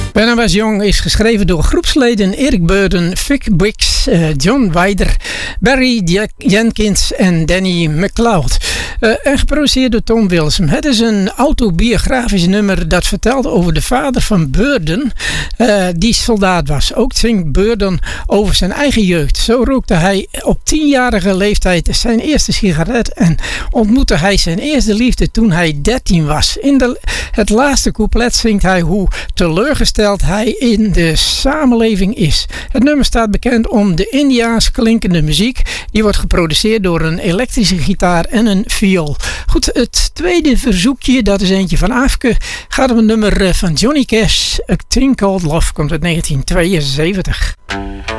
When I Was Young is geschreven door groepsleden Eric Burdon, Vic Biggs, John Weider, Barry Jenkins en Danny McLeod. En geproduceerd door Tom Wilson. Het is een autobiografisch nummer dat vertelt over de vader van Burdon, die soldaat was. Ook zingt Burdon over zijn eigen jeugd. Zo rookte hij op 10-jarige leeftijd zijn eerste sigaret en ontmoette hij zijn eerste liefde toen hij 13 was. In het laatste couplet zingt hij hoe teleurgesteld hij in de samenleving is. Het nummer staat bekend om de Indiaans klinkende muziek. Die wordt geproduceerd door een elektrische gitaar en een viool. Goed, het tweede verzoekje, dat is eentje van Afke, gaat om een nummer van Johnny Cash. A Thing Called Love komt uit 1972.